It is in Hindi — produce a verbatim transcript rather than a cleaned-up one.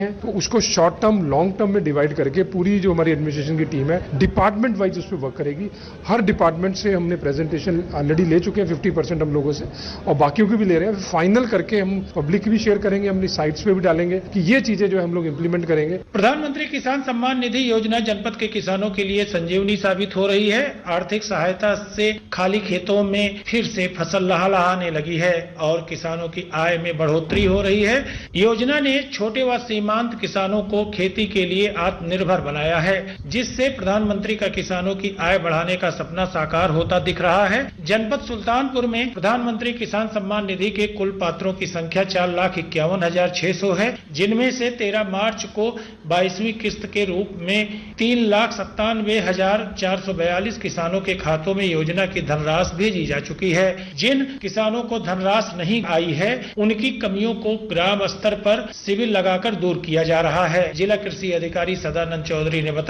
तो उसको शॉर्ट टर्म लॉन्ग टर्म में डिवाइड करके पूरी जो हमारी एडमिनिस्ट्रेशन की टीम है डिपार्टमेंट वाइज उस पर वर्क करेगी। हर डिपार्टमेंट से हमने प्रेजेंटेशन ऑलरेडी ले चुके हैं फिफ्टी परसेंट हम लोगों से, और बाकियों की भी ले रहे हैं। फाइनल करके हम पब्लिक भी शेयर करेंगे, अपनी साइट्स पे भी डालेंगे कि ये चीजें जो हम लोग इम्प्लीमेंट करेंगे। प्रधानमंत्री किसान सम्मान निधि योजना जनपद के किसानों के लिए संजीवनी साबित हो रही है। आर्थिक सहायता से खाली खेतों में फिर से फसल लहलहाने लगी है और किसानों की आय में बढ़ोतरी हो रही है। योजना ने छोटे व सीमांत किसानों को खेती के लिए आत्मनिर्भर बनाया है, जिससे प्रधानमंत्री का किसानों की आय बढ़ाने का सपना साकार होता दिख रहा है। जनपद सुल्तानपुर में प्रधानमंत्री किसान सम्मान निधि के कुल पात्रों की संख्या चार लाख इक्यावन हजार छह सौ है, जिनमें से तेरह मार्च को बाईसवीं किस्त के रूप में तीन लाख सत्तानवे हजार चार सौ बयालीस किसानों के खातों में योजना की धनराशि भेजी जा चुकी है। जिन किसानों को धनराशि नहीं आई है, उनकी कमियों को ग्राम स्तर पर शिविर लगाकर दूर किया जा रहा है। जिला कृषि अधिकारी सदानंद चौधरी ने बताया